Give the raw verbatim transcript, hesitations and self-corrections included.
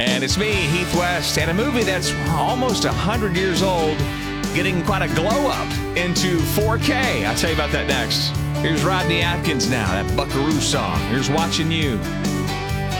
And it's me, Heath West, and a movie that's almost one hundred years old, getting quite a glow up into four K. I'll tell you about that next. Here's Rodney Atkins now, that Buckaroo song. Here's Watching You.